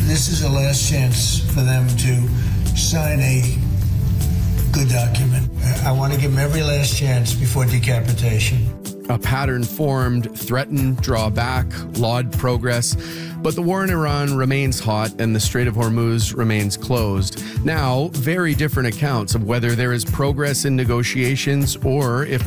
This is the last chance for them to sign a good document. I want to give them every last chance before decapitation. A pattern formed, threaten, draw back, laud progress. But the war in Iran remains hot and the Strait of Hormuz remains closed. Now, very different accounts of whether there is progress in negotiations or if